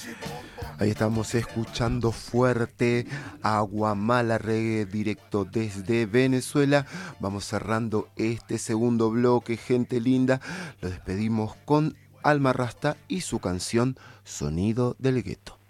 Ahí estamos escuchando fuerte Aguamala Reggae directo desde Venezuela. Vamos cerrando este segundo bloque, gente linda. Lo despedimos con Alma Rasta y su canción Sonido del Gueto.